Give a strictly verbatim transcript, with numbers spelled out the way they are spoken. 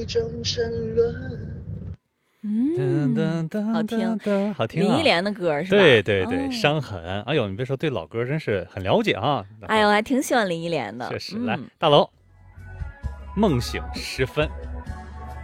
种沉沦。 嗯，好听， 好听啊！ 林忆莲的歌是吧？ 对对对， 哦、 伤痕。哎呦，你别说，对老歌真是很了解啊！ 哎呦，我还挺喜欢林忆莲的。 确实， 嗯、 来大楼，梦醒时分。